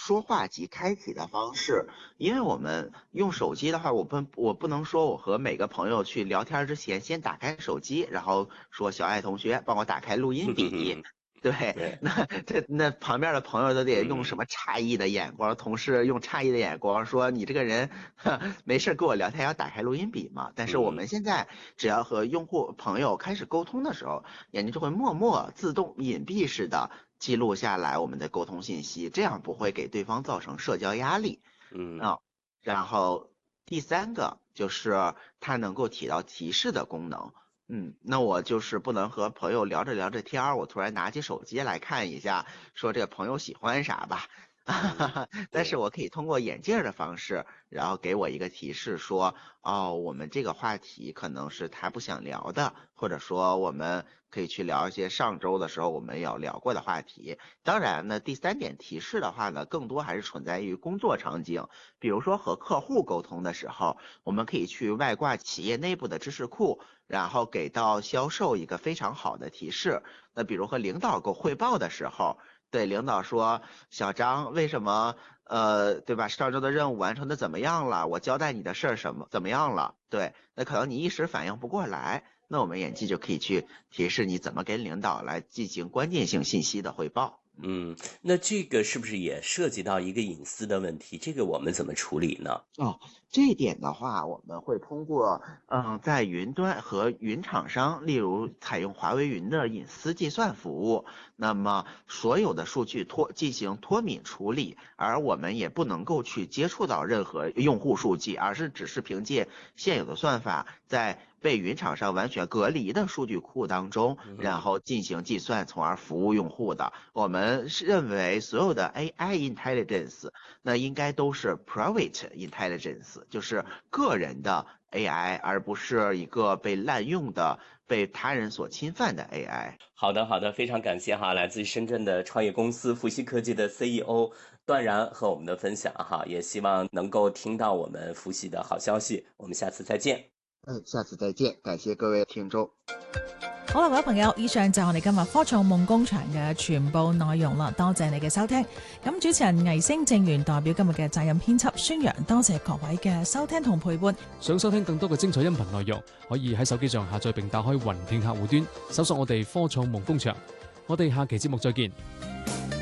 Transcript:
说话即开启的方式。因为我们用手机的话，我不能说我和每个朋友去聊天之前先打开手机，然后说小爱同学帮我打开录音笔。对， 对， 那旁边的朋友都得用什嗯么诧异的眼光，同事用诧异的眼光说你这个人没事跟我聊天要打开录音笔嘛？但是我们嗯。 现在只要和用户朋友开始沟通的时候，眼睛就会默默自动隐蔽式的记录下来我们的沟通信息，这样不会给对方造成社交压力嗯啊。然后第三个就是它能够起到提示的功能。那我就是不能和朋友聊着聊着天儿，我突然拿起手机来看一下，说这个朋友喜欢啥吧。 嗯， 但是对。 我可以通过眼镜儿的方式，然后给我一个提示说，哦，我们这个话题可能是他不想聊的，或者说我们可以去聊一些上周的时候我们有聊过的话题。当然呢，第三点提示的话呢，更多还是存在于工作场景，比如说和客户沟通的时候，我们可以去外挂企业内部的知识库，然后给到销售一个非常好的提示。那比如和领导给我汇报的时候，对领导说，小张为什么对吧？上周的任务完成的怎么样了？我交代你的事儿什么怎么样了？对，那可能你一时反应不过来，那我们演技就可以去提示你怎么跟领导来进行关键性信息的汇报。 嗯，那这个是不是也涉及到一个隐私的问题？这个我们怎么处理呢？ 哦，这一点的话，我们会通过在云端和云厂商，例如采用华为云的隐私计算服务，那么所有的数据进行脱敏处理，而我们也不能够去接触到任何用户数据，而是只是凭借现有的算法，在被云厂商完全隔离的数据库当中，然嗯后进行计算，从而服务用户的。我们是认为所有的 AI intelligence。那应该都是 private intelligence，就是个人的 AI，而不是一个被滥用的、被他人所侵犯的 AI。 好的，好的，非常感谢哈，来自于深圳的创业公司伏羲科技的 CEO 段然和我们的分享哈，也希望能够听到我们伏羲的好消息，我们下次再见。 下次再见，感謝各位聽眾。 好啦，各位朋友，以上就係我哋今日科創夢工場嘅全部內容啦，多謝你嘅收聽。咁主持人倪星正元代表今日嘅責任編輯宣揚，多謝各位嘅收聽同陪伴。 想收聽更多嘅精彩音頻內容，可以喺手機上下載並打開雲聽客戶端，搜索我哋科創夢工場。我哋下期節目再見。